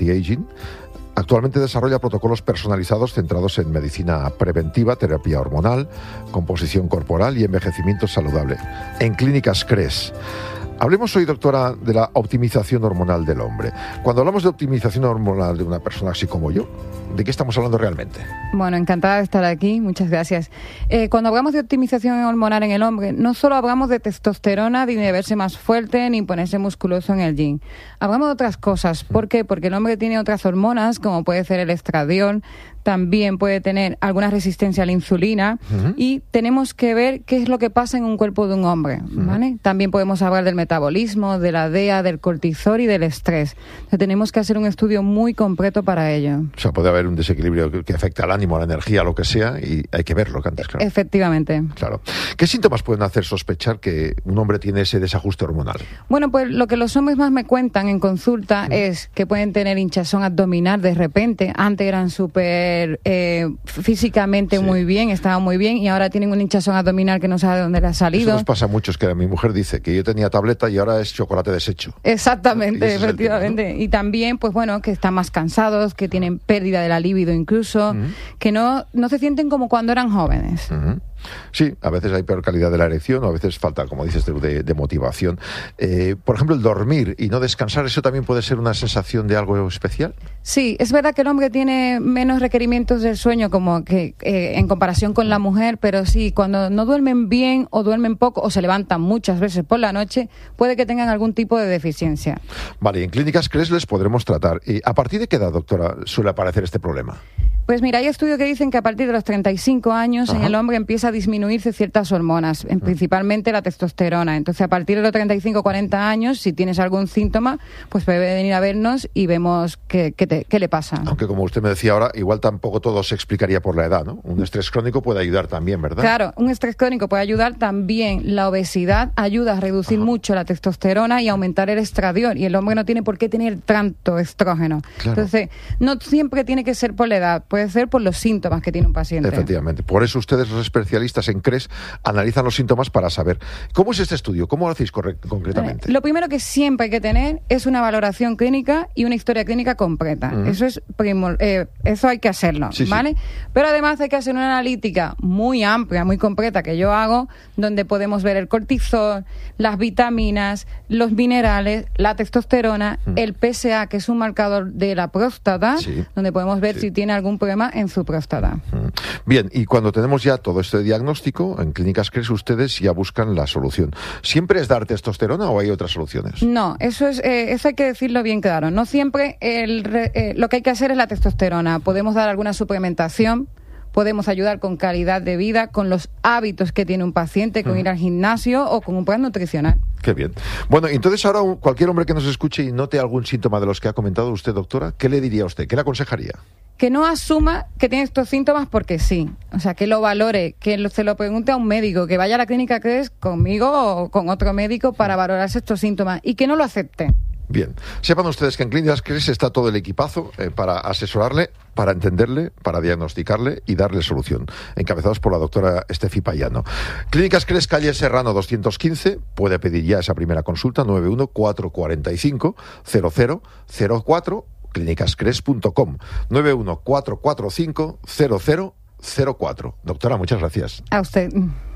Anti-Aging. Actualmente desarrolla protocolos personalizados centrados en medicina preventiva, terapia hormonal, composición corporal y envejecimiento saludable en Clínicas CRES. Hablemos hoy, doctora, de la optimización hormonal del hombre. Cuando hablamos de optimización hormonal de una persona así como yo, ¿de qué estamos hablando realmente? Bueno, encantada de estar aquí, muchas gracias. Cuando hablamos de optimización hormonal en el hombre, no solo hablamos de testosterona, ni de verse más fuerte, ni ponerse musculoso en el gym. Hablamos de otras cosas. ¿Por qué? Porque el hombre tiene otras hormonas, como puede ser el estradiol, también puede tener alguna resistencia a la insulina, y tenemos que ver qué es lo que pasa en un cuerpo de un hombre, ¿vale? También podemos hablar del metabolismo, de la DEA, del cortisol y del estrés. Entonces, tenemos que hacer un estudio muy completo para ello. O sea, puede haber un desequilibrio que afecta al ánimo, a la energía, lo que sea, y hay que verlo antes, claro. Efectivamente. Claro. ¿Qué síntomas pueden hacer sospechar que un hombre tiene ese desajuste hormonal? Bueno, pues lo que los hombres más me cuentan en consulta es que pueden tener hinchazón abdominal de repente. Antes eran súper físicamente muy bien, estaban muy bien, y ahora tienen un hinchazón abdominal que no sabe de dónde le ha salido. Eso nos pasa a muchos, que mi mujer dice que yo tenía tableta y ahora es chocolate deshecho. Exactamente, efectivamente. Tema, ¿no? Y también, pues bueno, que están más cansados, que tienen pérdida de la libido incluso, que no se sienten como cuando eran jóvenes. Sí, a veces hay peor calidad de la erección, o a veces falta, como dices, de motivación. Por ejemplo, el dormir y no descansar, ¿eso también puede ser una sensación de algo especial? Sí, es verdad que el hombre tiene menos requerimientos del sueño como que en comparación con la mujer, pero sí, cuando no duermen bien o duermen poco o se levantan muchas veces por la noche, puede que tengan algún tipo de deficiencia. Vale, en Clínicas CRES les podremos tratar. ¿A partir de qué edad, doctora, suele aparecer este problema? Pues mira, hay estudios que dicen que a partir de los 35 años en el hombre empieza a disminuirse ciertas hormonas, principalmente la testosterona. Entonces, a partir de los 35 40 años, si tienes algún síntoma, pues puede venir a vernos y vemos qué le pasa. Aunque, como usted me decía ahora, igual tampoco todo se explicaría por la edad, ¿no? Un estrés crónico puede ayudar también, ¿verdad? Claro, un estrés crónico puede ayudar también. La obesidad ayuda a reducir mucho la testosterona y aumentar el estradiol, y el hombre no tiene por qué tener tanto estrógeno. Claro. Entonces, no siempre tiene que ser por la edad, puede ser por los síntomas que tiene un paciente. Efectivamente. Por eso ustedes, los especialistas en CRES, analizan los síntomas para saber. ¿Cómo es este estudio? ¿Cómo lo hacéis concretamente? Lo primero que siempre hay que tener es una valoración clínica y una historia clínica completa. Eso es eso hay que hacerlo, ¿vale? Sí. Pero además hay que hacer una analítica muy amplia, muy completa, que yo hago, donde podemos ver el cortisol, las vitaminas, los minerales, la testosterona, el PSA, que es un marcador de la próstata, donde podemos ver si tiene algún problema en su próstata. Bien, y cuando tenemos ya todo este diagnóstico, en Clínicas CRES ustedes ya buscan la solución. ¿Siempre es dar testosterona o hay otras soluciones? No, eso hay que decirlo bien claro. No siempre lo que hay que hacer es la testosterona. Podemos dar alguna suplementación, podemos ayudar con calidad de vida, con los hábitos que tiene un paciente, con ir al gimnasio o con un plan nutricional. Qué bien. Bueno, entonces ahora cualquier hombre que nos escuche y note algún síntoma de los que ha comentado usted, doctora, ¿qué le diría a usted? ¿Qué le aconsejaría? Que no asuma que tiene estos síntomas porque sí. O sea, que lo valore, que se lo pregunte a un médico, que vaya a la clínica CRES conmigo o con otro médico para valorarse estos síntomas y que no lo acepte. Bien. Sepan ustedes que en Clínicas CRES está todo el equipazo para asesorarle, para entenderle, para diagnosticarle y darle solución. Encabezados por la doctora Estefi Payano. Clínicas CRES, calle Serrano 215. Puede pedir ya esa primera consulta, 91-445-0004. clínicascres.com 91-445-0004. Doctora, muchas gracias. A usted.